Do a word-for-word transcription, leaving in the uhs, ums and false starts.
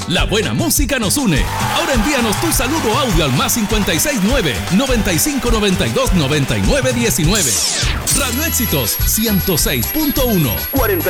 La buena música nos une. Ahora envíanos tu saludo audio al más cincuenta y seis nueve, noventa y cinco noventa y dos noventa y nueve diecinueve. Radio Éxitos ciento seis punto uno.